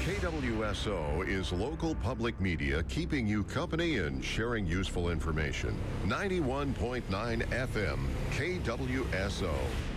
KWSO is local public media keeping you company and sharing useful information. 91.9 FM, KWSO.